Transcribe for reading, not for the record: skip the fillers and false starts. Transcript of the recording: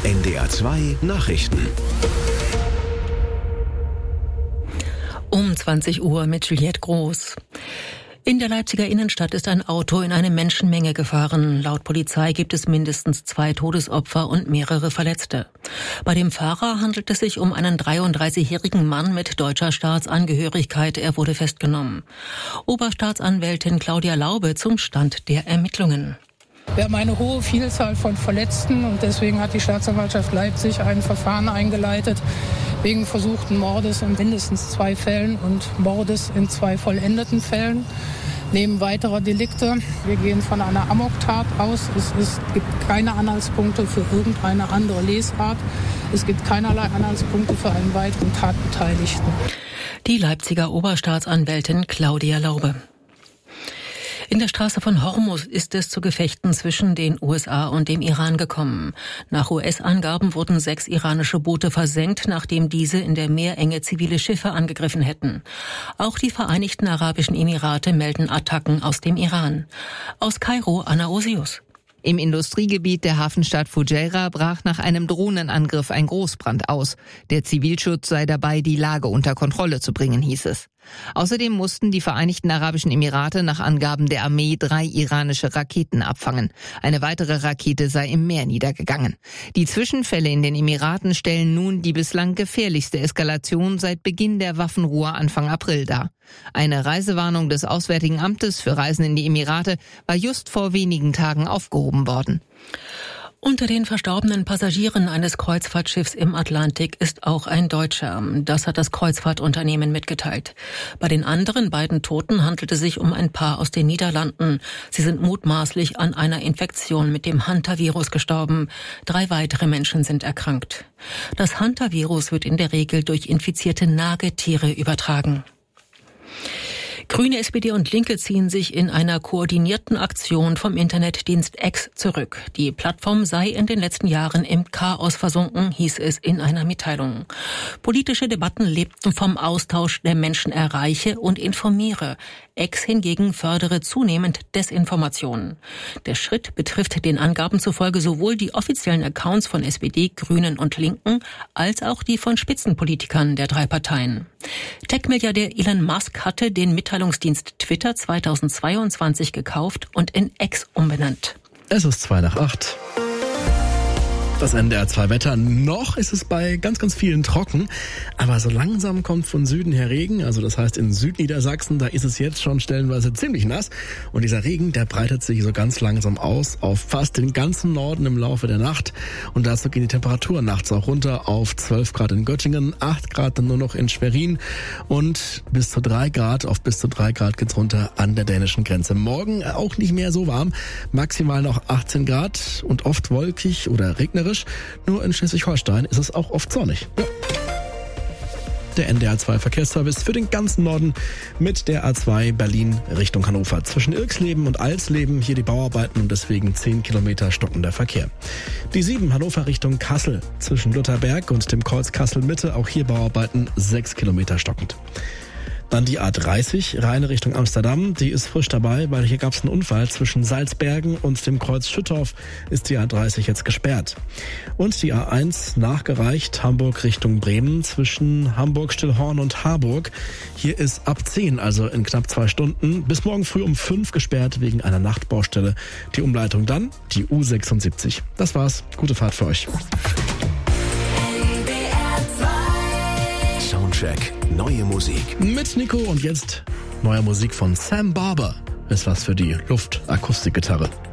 NDR 2 Nachrichten. Um 20 Uhr mit Juliette Groß. In der Leipziger Innenstadt ist ein Auto in eine Menschenmenge gefahren. Laut Polizei gibt es mindestens 2 Todesopfer und mehrere Verletzte. Bei dem Fahrer handelt es sich um einen 33-jährigen Mann mit deutscher Staatsangehörigkeit. Er wurde festgenommen. Oberstaatsanwältin Claudia Laube zum Stand der Ermittlungen. Wir haben eine hohe Vielzahl von Verletzten und deswegen hat die Staatsanwaltschaft Leipzig ein Verfahren eingeleitet wegen versuchten Mordes in mindestens 2 Fällen und Mordes in 2 vollendeten Fällen. Neben weiterer Delikte. Wir gehen von einer Amoktat aus. Es gibt keine Anhaltspunkte für irgendeine andere Lesart. Es gibt keinerlei Anhaltspunkte für einen weiteren Tatbeteiligten. Die Leipziger Oberstaatsanwältin Claudia Laube. In der Straße von Hormuz ist es zu Gefechten zwischen den USA und dem Iran gekommen. Nach US-Angaben wurden 6 iranische Boote versenkt, nachdem diese in der Meerenge zivile Schiffe angegriffen hätten. Auch die Vereinigten Arabischen Emirate melden Attacken aus dem Iran. Aus Kairo, Anna Osius. Im Industriegebiet der Hafenstadt Fujairah brach nach einem Drohnenangriff ein Großbrand aus. Der Zivilschutz sei dabei, die Lage unter Kontrolle zu bringen, hieß es. Außerdem mussten die Vereinigten Arabischen Emirate nach Angaben der Armee 3 iranische Raketen abfangen. Eine weitere Rakete sei im Meer niedergegangen. Die Zwischenfälle in den Emiraten stellen nun die bislang gefährlichste Eskalation seit Beginn der Waffenruhe Anfang April dar. Eine Reisewarnung des Auswärtigen Amtes für Reisen in die Emirate war just vor wenigen Tagen aufgehoben worden. Unter den verstorbenen Passagieren eines Kreuzfahrtschiffs im Atlantik ist auch ein Deutscher. Das hat das Kreuzfahrtunternehmen mitgeteilt. Bei den anderen beiden Toten handelt es sich um ein Paar aus den Niederlanden. Sie sind mutmaßlich an einer Infektion mit dem Hantavirus gestorben. 3 weitere Menschen sind erkrankt. Das Hantavirus wird in der Regel durch infizierte Nagetiere übertragen. Grüne, SPD und Linke ziehen sich in einer koordinierten Aktion vom Internetdienst X zurück. Die Plattform sei in den letzten Jahren im Chaos versunken, hieß es in einer Mitteilung. Politische Debatten lebten vom Austausch der Menschen erreiche und informiere. X hingegen fördere zunehmend Desinformation. Der Schritt betrifft den Angaben zufolge sowohl die offiziellen Accounts von SPD, Grünen und Linken als auch die von Spitzenpolitikern der 3 Parteien. Tech-Milliardär Elon Musk hatte den Mitteilungsdienst Twitter 2022 gekauft und in X umbenannt. Es ist 7:55. Das NDR 2 Wetter. Noch ist es bei ganz, ganz vielen trocken, aber so langsam kommt von Süden her Regen. Also das heißt in Südniedersachsen, da ist es jetzt schon stellenweise ziemlich nass. Und dieser Regen, der breitet sich so ganz langsam aus auf fast den ganzen Norden im Laufe der Nacht. Und dazu gehen die Temperaturen nachts auch runter auf 12 Grad in Göttingen, 8 Grad dann nur noch in Schwerin und bis zu 3 Grad, auf bis zu 3 Grad geht's runter an der dänischen Grenze. Morgen auch nicht mehr so warm, maximal noch 18 Grad und oft wolkig oder regnerisch. Nur in Schleswig-Holstein ist es auch oft sonnig. Ja. Der NDR 2 Verkehrsservice für den ganzen Norden mit der A2 Berlin Richtung Hannover. Zwischen Irxleben und Alsleben hier die Bauarbeiten und deswegen 10 Kilometer stockender Verkehr. Die 7 Hannover Richtung Kassel zwischen Lutherberg und dem Kreuz Kassel Mitte, auch hier Bauarbeiten 6 Kilometer stockend. Dann die A30, Rheine Richtung Amsterdam, die ist frisch dabei, weil hier gab es einen Unfall zwischen Salzbergen und dem Kreuz Schüttorf ist die A30 jetzt gesperrt. Und die A1 nachgereicht, Hamburg Richtung Bremen zwischen Hamburg-Stillhorn und Harburg. Hier ist ab 10, also in knapp 2 Stunden, bis morgen früh um 5 gesperrt wegen einer Nachtbaustelle. Die Umleitung dann, die U76. Das war's, gute Fahrt für euch. Soundcheck. Neue Musik. Mit Nico und jetzt neue Musik von Sam Barber. Ist was für die Luftakustikgitarre.